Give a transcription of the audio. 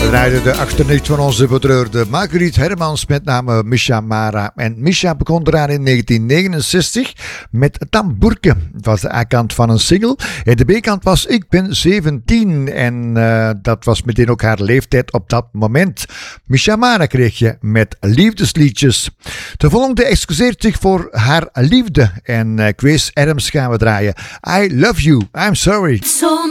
draaide de achternicht van onze betreurde Marguerite Hermans met name Misha Mara. En Misha begon eraan in 1969 met Tamboerke. Het was de A-kant van een single. En de B-kant was Ik ben 17. En dat was meteen ook haar leeftijd op dat moment. Misha Mara kreeg je met liefdesliedjes. De volgende excuseert zich voor haar liefde. En Grace Adams gaan we draaien. I love you, I'm sorry.